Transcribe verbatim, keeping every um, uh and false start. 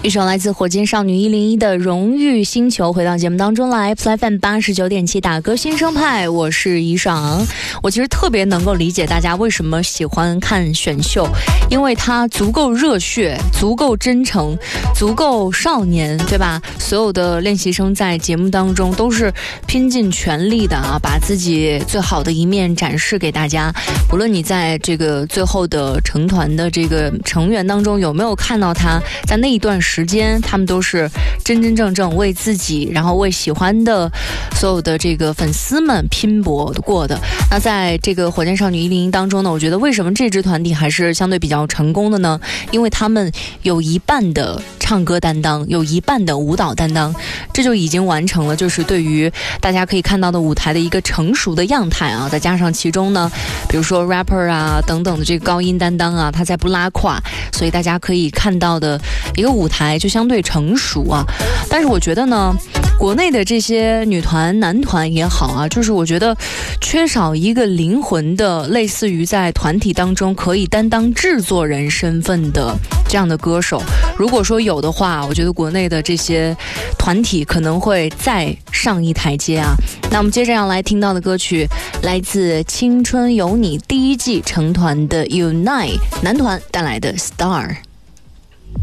一首来自火箭少女一零一的荣誉星球回到节目当中来 Play F M 八十九点七打歌新生派，我是怡爽。我其实特别能够理解大家为什么喜欢看选秀，因为它足够热血，足够真诚，足够少年，对吧？所有的练习生在节目当中都是拼尽全力的啊，把自己最好的一面展示给大家。无论你在这个最后的成团的这个成员当中有没有看到他在那一段时间，他们都是真真正正为自己，然后为喜欢的所有的这个粉丝们拼搏过的。那在这个火箭少女一零一当中呢，我觉得为什么这支团体还是相对比较成功的呢？因为他们有一半的唱歌担当，有一半的舞蹈担当，这就已经完成了就是对于大家可以看到的舞台的一个成熟的样态啊。再加上其中呢，比如说 rapper 啊等等的这个高音担当啊，他在不拉胯，所以大家可以看到的一个舞台就相对成熟啊。但是我觉得呢，国内的这些女团男团也好啊，就是我觉得缺少一个灵魂的，类似于在团体当中可以担当制作人身份的这样的歌手。如果说有的话，我觉得国内的这些团体可能会再上一台阶啊。那我们接着要来听到的歌曲来自《青春有你》第一季成团的 Unite 男团带来的 Star。